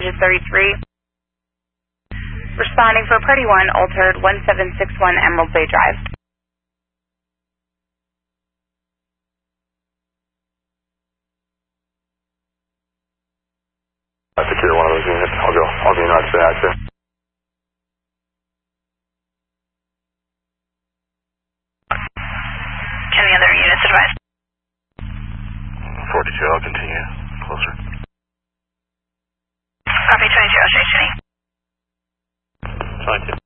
digit 33. Responding for Party 1, altered 1761 Emerald Bay Drive. I'll secure one of those units. I'll be nuts for that, sir. Can the other units advise? 42, I'll continue closer. Copy 22, I'll show you. 22.